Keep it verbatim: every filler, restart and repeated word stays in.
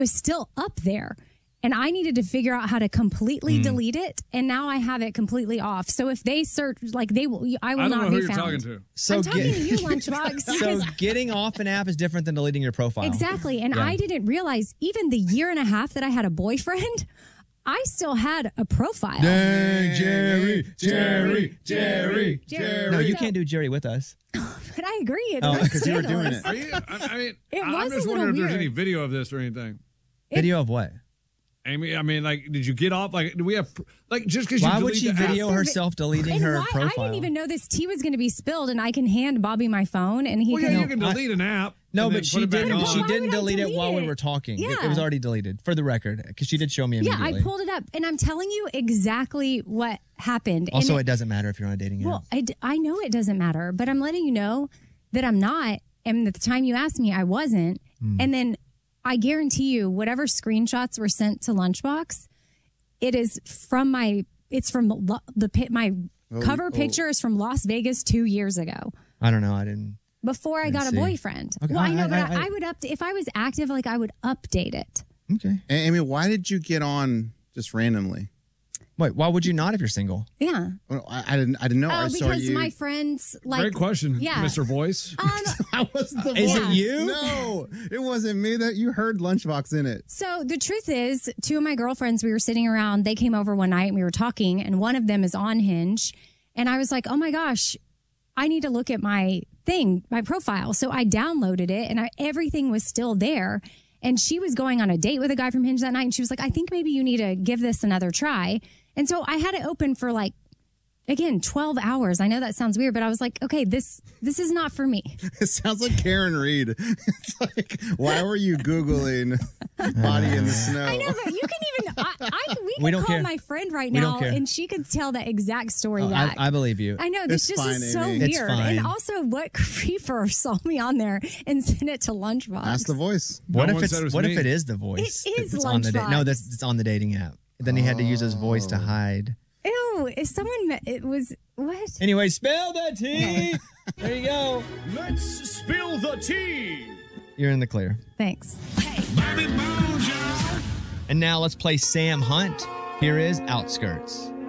was still up there. And I needed to figure out how to completely Mm. delete it. And now I have it completely off. So if they search, like they will, I will I don't not know be who you're found. talking to. So I'm talking get- to you, Lunchbox. So because- getting off an app is different than deleting your profile. Exactly. And Yeah. I didn't realize even the year and a half that I had a boyfriend, I still had a profile. Dang, Jerry, Jerry, Jerry, Jerry. No, you So- can't do Jerry with us. But I agree. It Oh, was 'cause you were doing scandalous. Are you, I, I mean, It I'm was a just little wondering if there's weird. any video of this or anything. Video of what? Amy, I mean, like, did you get off? Like, do we have, like, just because you Why would delete she the app- video herself deleting And her why, profile? I didn't even know this tea was going to be spilled, and I can hand Bobby my phone, and he Well, yeah, can. you can delete an app. No, and then but she put it back didn't. on. She Why didn't would I delete it delete while we it? were talking. It- It, Yeah. was already deleted for the record because she did show me Yeah, immediately. I pulled it up, and I'm telling you exactly what happened. And Also, it, doesn't matter if you're on a dating Well, app. I, d- I know it doesn't matter, but I'm letting you know that I'm not. And at the time you asked me, I wasn't. Hmm. And then I guarantee you, whatever screenshots were sent to Lunchbox, it is from my. It's from lo- the pi- my Oh, cover oh. picture is from Las Vegas two years ago. I don't know. I didn't. Before I Let's got a see. boyfriend. Okay, Well, I know, I- but I- I, I- I would up if I was active, like I would update it. Okay. Amy, why did you get on just randomly? Wait, why would you not if you're single? Yeah. Well, I, I didn't. I didn't know. Oh, I saw because you. my friends like. Great question, Yeah. Mister Voice. Um, I was the Is it voice. you? No, it wasn't me. That you heard Lunchbox in it. So the truth is, two of my girlfriends, we were sitting around, they came over one night and we were talking, and one of them is on Hinge. And I was like, oh my gosh, I need to look at my thing, my profile. So I downloaded it and I, everything was still there. And she was going on a date with a guy from Hinge that night. And she was like, I think maybe you need to give this another try. And so I had it open for like, again, twelve hours. I know that sounds weird, but I was like, okay, this this is not for me. It sounds like Karen Reed. It's like, why were you Googling body in the snow? I know, but you can even, I, I, we can We don't call care. my friend right We don't now care. and she could tell the exact story Oh, back. I, I believe you. I know, this It's just fine, is so Amy. It's weird. fine. And also, what creeper saw me on there and sent it to Lunchbox? Ask the voice. What No if one it's said it was what me. if it is the voice? It is that's on the da- No, Lunchbox. that's it's on the dating app. Then he had to use his voice to hide. Ew, if someone, met, it was, what? Anyway, spill the tea. There you go. Let's spill the tea. You're in the clear. Thanks. Bobby Bones, y'all. And now let's play Sam Hunt. Here is Outskirts.